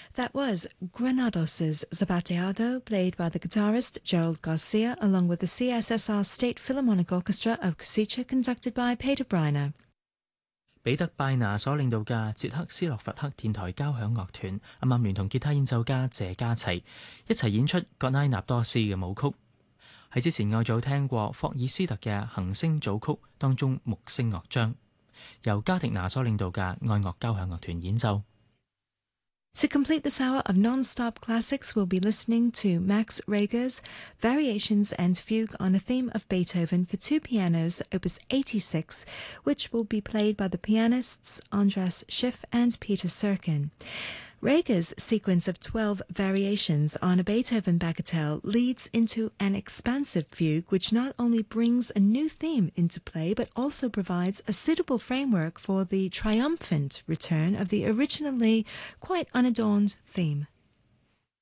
That was Granados' Zapateado, played by the guitarist Gerald Garcia, along with the CSSR State Philharmonic Orchestra of Košice, conducted by Peter Breiner。 彼得拜拿所領導嘅捷克斯洛伐克電台交響樂團啱啱聯同吉他演奏家謝家齊一齊演出葛拉納多斯嘅舞曲。喺之前我早聽過霍爾斯特嘅行星組曲當中木星樂章，由加迪拿所領導嘅愛樂交響樂團演奏。 To complete this hour of non-stop classics, we'll be listening to Max Reger's Variations and Fugue on a Theme of Beethoven for two pianos, Opus 86, which will be played by the pianists Andras Schiff and Peter Serkin. Reger's sequence of 12 variations on a Beethoven bagatelle leads into an expansive fugue which not only brings a new theme into play but also provides a suitable framework for the triumphant return of the originally quite unadorned theme.